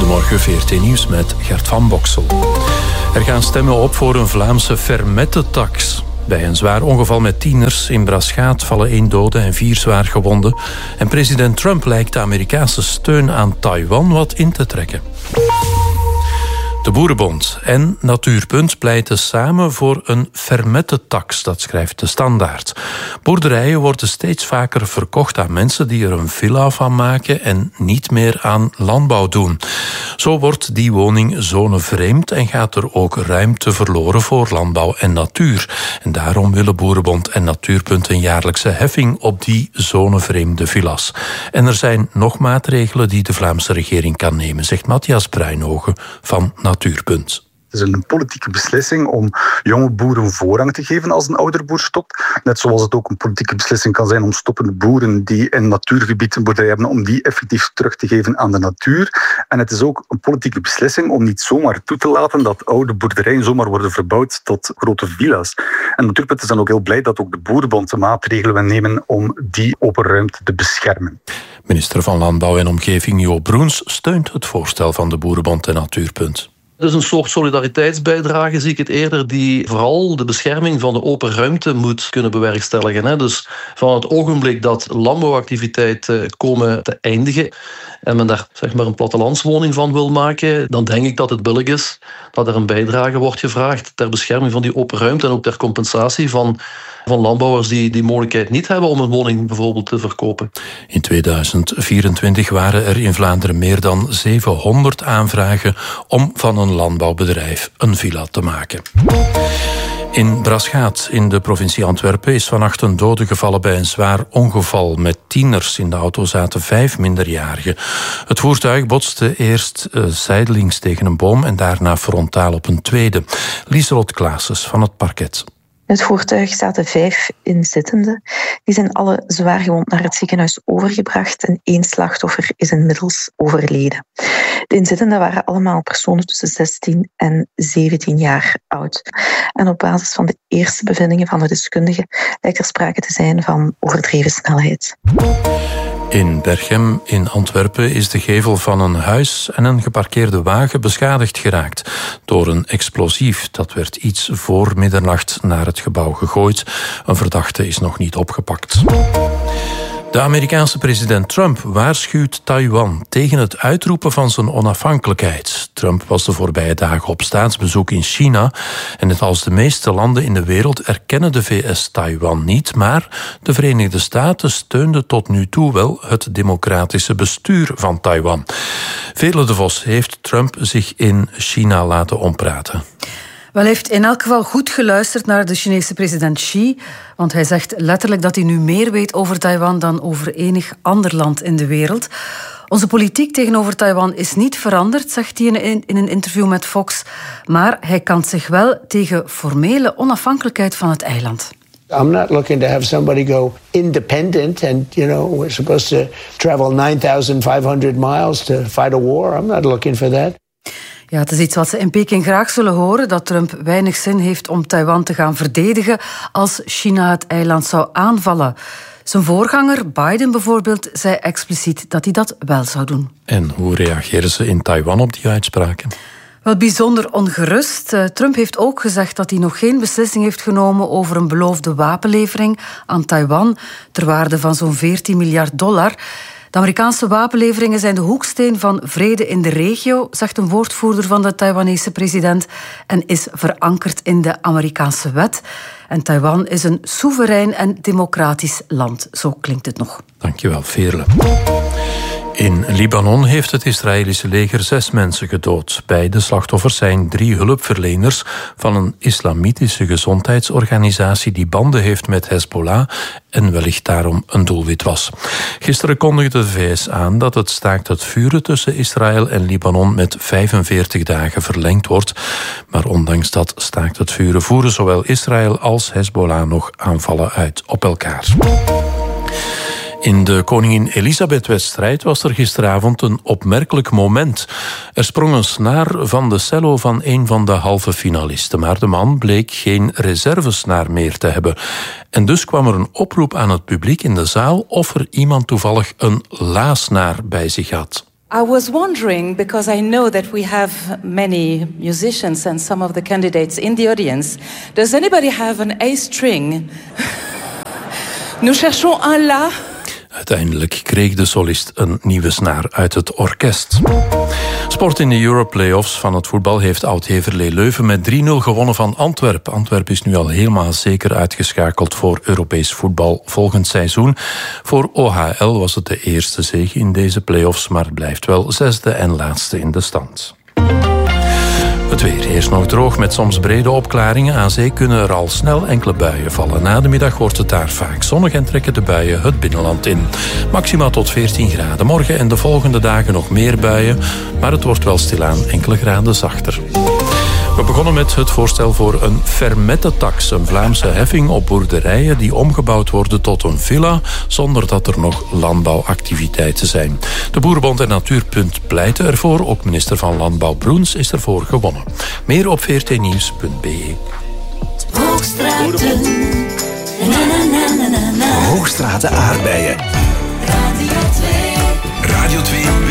Goedemorgen, VRT Nieuws met Gert van Boksel. Er gaan stemmen op voor een Vlaamse fermettetax. Bij een zwaar ongeval met tieners in Braschaat vallen 1 dode en 4 zwaar gewonden. En president Trump lijkt de Amerikaanse steun aan Taiwan wat in te trekken. De Boerenbond en Natuurpunt pleiten samen voor een fermettetax, dat schrijft de Standaard. Boerderijen worden steeds vaker verkocht aan mensen die er een villa van maken en niet meer aan landbouw doen. Zo wordt die woning zonevreemd en gaat er ook ruimte verloren voor landbouw en natuur. En daarom willen Boerenbond en Natuurpunt een jaarlijkse heffing op die zonevreemde villa's. En er zijn nog maatregelen die de Vlaamse regering kan nemen, zegt Matthias Bruinhogen van Natuurpunt. Het is een politieke beslissing om jonge boeren voorrang te geven als een ouder boer stopt. Net zoals het ook een politieke beslissing kan zijn om stoppende boeren die in natuurgebied een boerderij hebben, om die effectief terug te geven aan de natuur. En het is ook een politieke beslissing om niet zomaar toe te laten dat oude boerderijen zomaar worden verbouwd tot grote villa's. En Natuurpunt is dan ook heel blij dat ook de Boerenbond de maatregelen wil nemen om die open ruimte te beschermen. Minister van Landbouw en Omgeving Jo Broens steunt het voorstel van de Boerenbond en Natuurpunt. Dus een soort solidariteitsbijdrage zie ik het eerder, die vooral de bescherming van de open ruimte moet kunnen bewerkstelligen. Dus van het ogenblik dat landbouwactiviteiten komen te eindigen en men daar zeg maar een plattelandswoning van wil maken, dan denk ik dat het billig is dat er een bijdrage wordt gevraagd ter bescherming van die open ruimte en ook ter compensatie van landbouwers die die mogelijkheid niet hebben om een woning bijvoorbeeld te verkopen. In 2024 waren er in Vlaanderen meer dan 700 aanvragen om van een landbouwbedrijf een villa te maken. In Braschaat in de provincie Antwerpen is vannacht een dode gevallen bij een zwaar ongeval met tieners. In de auto zaten 5 minderjarigen. Het voertuig botste eerst zijdelings tegen een boom en daarna frontaal op een tweede. Lieselot Klaassens van het parket. In het voertuig zaten 5 inzittenden. Die zijn alle zwaar gewond naar het ziekenhuis overgebracht en 1 slachtoffer is inmiddels overleden. De inzittenden waren allemaal personen tussen 16 en 17 jaar oud. En op basis van de eerste bevindingen van de deskundigen lijkt er sprake te zijn van overdreven snelheid. In Berchem in Antwerpen is de gevel van een huis en een geparkeerde wagen beschadigd geraakt door een explosief. Dat werd iets voor middernacht naar het gebouw gegooid. Een verdachte is nog niet opgepakt. De Amerikaanse president Trump waarschuwt Taiwan tegen het uitroepen van zijn onafhankelijkheid. Trump was de voorbije dagen op staatsbezoek in China en net als de meeste landen in de wereld erkennen de VS Taiwan niet, maar de Verenigde Staten steunden tot nu toe wel het democratische bestuur van Taiwan. Veerle de Vos heeft Trump zich in China laten ompraten. Wel, hij heeft in elk geval goed geluisterd naar de Chinese president Xi, want hij zegt letterlijk dat hij nu meer weet over Taiwan dan over enig ander land in de wereld. Onze politiek tegenover Taiwan is niet veranderd, zegt hij in een interview met Fox, maar hij kant zich wel tegen formele onafhankelijkheid van het eiland. I'm not looking to have somebody go independent and, we're supposed to travel 9,500 miles to fight a war. I'm not looking for that. Ja, het is iets wat ze in Peking graag zullen horen, dat Trump weinig zin heeft om Taiwan te gaan verdedigen als China het eiland zou aanvallen. Zijn voorganger, Biden bijvoorbeeld, zei expliciet dat hij dat wel zou doen. En hoe reageren ze in Taiwan op die uitspraken? Wel bijzonder ongerust. Trump heeft ook gezegd dat hij nog geen beslissing heeft genomen over een beloofde wapenlevering aan Taiwan ter waarde van zo'n $14 miljard. De Amerikaanse wapenleveringen zijn de hoeksteen van vrede in de regio, zegt een woordvoerder van de Taiwanese president, en is verankerd in de Amerikaanse wet. En Taiwan is een soeverein en democratisch land. Zo klinkt het nog. Dankjewel, Veerle. In Libanon heeft het Israëlische leger 6 mensen gedood. Bij de slachtoffers zijn 3 hulpverleners van een islamitische gezondheidsorganisatie die banden heeft met Hezbollah en wellicht daarom een doelwit was. Gisteren kondigde de VS aan dat het staakt het vuren tussen Israël en Libanon met 45 dagen verlengd wordt. Maar ondanks dat staakt het vuren voeren zowel Israël als Hezbollah nog aanvallen uit op elkaar. In de Koningin Elisabeth-wedstrijd was er gisteravond een opmerkelijk moment. Er sprong een snaar van de cello van een van de halve finalisten, maar de man bleek geen reservesnaar meer te hebben. En dus kwam er een oproep aan het publiek in de zaal of er iemand toevallig een la-snaar bij zich had. I was wondering, because I know that we have many musicians and some of the candidates in the audience, does anybody have an A string? Nous cherchons un La. Uiteindelijk kreeg de solist een nieuwe snaar uit het orkest. Sport in de Euro-playoffs van het voetbal heeft Oud-Heverlee Leuven met 3-0 gewonnen van Antwerpen. Antwerpen is nu al helemaal zeker uitgeschakeld voor Europees voetbal volgend seizoen. Voor OHL was het de eerste zege in deze playoffs, maar het blijft wel zesde en laatste in de stand. Het weer eerst nog droog met soms brede opklaringen. Aan zee kunnen er al snel enkele buien vallen. Na de middag wordt het daar vaak zonnig en trekken de buien het binnenland in. Maximaal tot 14 graden. Morgen en de volgende dagen nog meer buien, maar het wordt wel stilaan enkele graden zachter. We begonnen met het voorstel voor een fermette-tax, een Vlaamse heffing op boerderijen die omgebouwd worden tot een villa, zonder dat er nog landbouwactiviteiten zijn. De Boerenbond en Natuurpunt pleiten ervoor, ook minister van Landbouw Broens is ervoor gewonnen. Meer op vrtnieuws.be. Hoogstraten. Hoogstraten aardbeien. Radio 2.